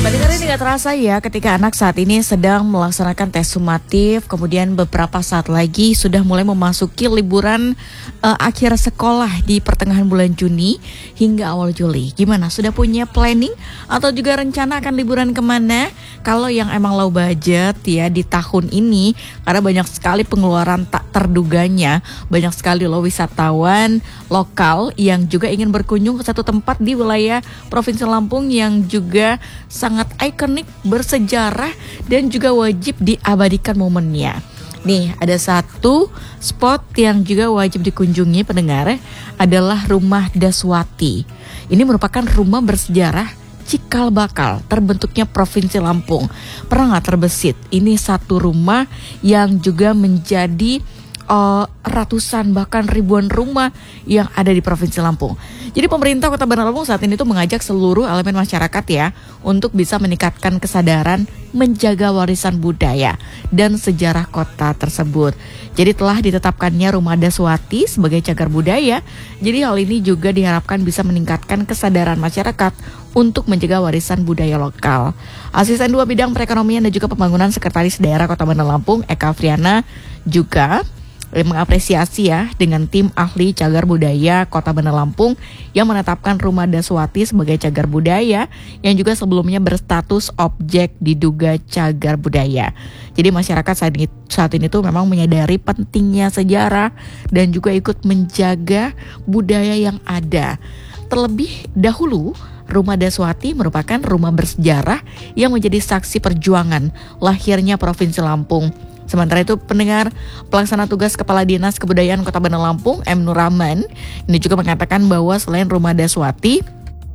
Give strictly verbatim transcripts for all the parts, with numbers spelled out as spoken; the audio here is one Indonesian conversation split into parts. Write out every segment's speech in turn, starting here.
Pendengar ini gak terasa ya ketika anak saat ini sedang melaksanakan tes sumatif, kemudian beberapa saat lagi sudah mulai memasuki liburan uh, akhir sekolah di pertengahan bulan Juni hingga awal Juli. Gimana? Sudah punya planning atau juga rencana akan liburan kemana? Kalau yang emang low budget ya di tahun ini, karena banyak sekali pengeluaran tak terduganya, banyak sekali loh wisatawan lokal yang juga ingin berkunjung ke satu tempat di wilayah Provinsi Lampung yang juga sangat ikonik, bersejarah, dan juga wajib diabadikan momennya. Nih, ada satu spot yang juga wajib dikunjungi pendengar, adalah Rumah Daswati. Ini merupakan rumah bersejarah cikal bakal terbentuknya Provinsi Lampung. Pernah nggak terbesit? Ini satu rumah yang juga menjadi Uh, ratusan bahkan ribuan rumah yang ada di Provinsi Lampung. Jadi pemerintah Kota Bandar Lampung saat ini tuh mengajak seluruh elemen masyarakat ya untuk bisa meningkatkan kesadaran menjaga warisan budaya dan sejarah kota tersebut. Jadi telah ditetapkannya Rumah Daswati sebagai cagar budaya. Jadi hal ini juga diharapkan bisa meningkatkan kesadaran masyarakat untuk menjaga warisan budaya lokal. Asisten dua Bidang Perekonomian dan juga Pembangunan Sekretaris Daerah Kota Bandar Lampung, Eka Friana, juga mengapresiasi ya dengan tim ahli cagar budaya Kota Bandar Lampung yang menetapkan Rumah Daswati sebagai cagar budaya yang juga sebelumnya berstatus objek diduga cagar budaya. Jadi masyarakat saat ini, saat ini tuh memang menyadari pentingnya sejarah dan juga ikut menjaga budaya yang ada. Terlebih dahulu, Rumah Daswati merupakan rumah bersejarah yang menjadi saksi perjuangan lahirnya Provinsi Lampung. Sementara itu pendengar, pelaksana tugas Kepala Dinas Kebudayaan Kota Bandar Lampung, M. Nuraman, ini juga mengatakan bahwa selain Rumah Daswati,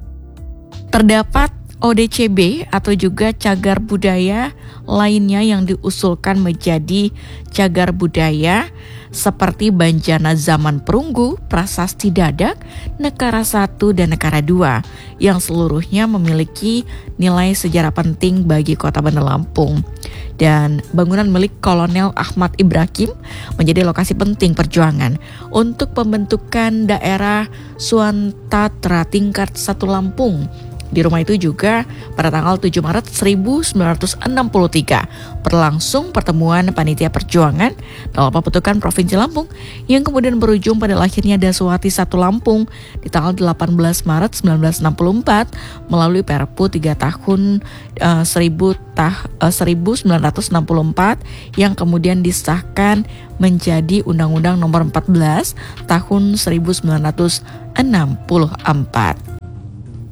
terdapat O D C B atau juga cagar budaya lainnya yang diusulkan menjadi cagar budaya seperti Banjana Zaman Perunggu, Prasasti Dadak, Nekara satu dan Nekara dua yang seluruhnya memiliki nilai sejarah penting bagi Kota Bandar Lampung. Dan bangunan milik Kolonel Ahmad Ibrahim menjadi lokasi penting perjuangan untuk pembentukan daerah Swantatra tingkat satu Lampung. Di rumah itu juga pada tanggal tujuh Maret seribu sembilan ratus enam puluh tiga berlangsung pertemuan panitia perjuangan dalam pembentukan Provinsi Lampung yang kemudian berujung pada lahirnya Daswati satu Lampung di tanggal delapan belas Maret seribu sembilan ratus enam puluh empat melalui Perpu tiga tahun uh, seribu tah, uh, seribu sembilan ratus enam puluh empat yang kemudian disahkan menjadi Undang-Undang Nomor empat belas tahun seribu sembilan ratus enam puluh empat.